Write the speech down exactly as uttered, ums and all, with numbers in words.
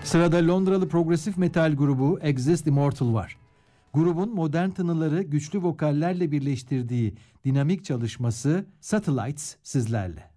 Sırada Londralı progresif metal grubu Exist Immortal var. Grubun modern tınıları güçlü vokallerle birleştirdiği dinamik çalışması Satellites sizlerle.